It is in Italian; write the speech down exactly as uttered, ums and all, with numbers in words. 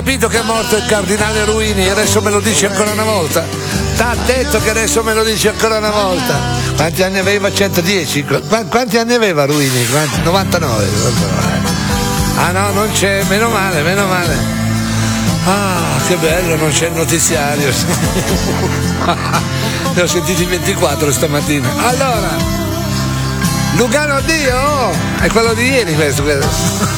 capito che è morto il cardinale Ruini? Adesso me lo dici ancora una volta? T'ha detto che adesso me lo dici ancora una volta? Quanti anni aveva? centodieci? Qu- quanti anni aveva Ruini? Quanti? novantanove. Ah no, non c'è, meno male, meno male. Ah, che bello, non c'è il notiziario. Ne ho sentiti ventiquattro stamattina. Allora, Lugano addio! È quello di ieri questo. questo.